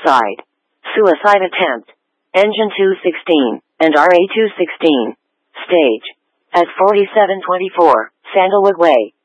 Side. Suicide attempt. Engine 216 and RA 216. Stage. At 4724 Sandalwood Way.